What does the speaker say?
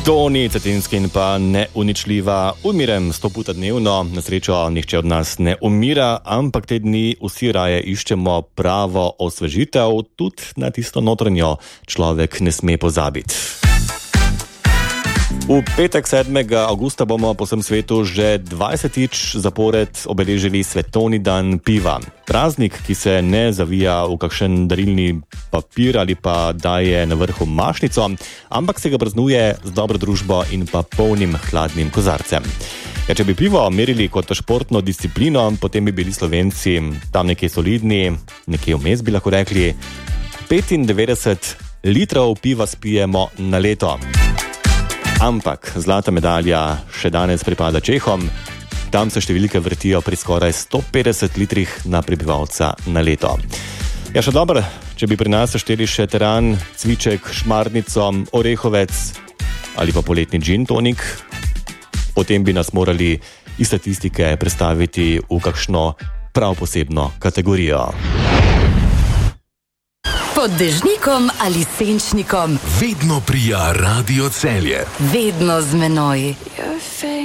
Toni Cetinski in pa neuničljiva. Umirem 100 puta dnevno, na srečo nihče od nas ne umira, ampak te dni vsi raje iščemo pravo osvežitev, tudi na tisto notranjo človek ne sme pozabiti. V petek 7. avgusta bomo po vsem svetu že 20. zapored obeležili Svetovni dan piva. Praznik, ki se ne zavija v kakšen darilni papir ali pa daje na vrhu mašnico, ampak se ga praznuje z dobro družbo in pa polnim hladnim kozarcem. Ja, če bi pivo merili kot športno disciplino, potem bi bili Slovenci tam nekje solidni, nekje vmes bi lahko rekli. 95 litrov piva spijemo na leto. Ampak zlata medalja še danes pripada Čehom. Tam se številke vrtijo pri skoraj 150 litrih na prebivalca na leto. Ja, še dobro, če bi pri nas sešteli še teran, cviček, šmarnico, orehovec ali pa poletni gin tonik, potem bi nas morali iz statistike prestaviti v kakšno prav posebno kategorijo. Pod dežnikom ali senčnikom. Vedno prija Radio Celje. Vedno z menoj.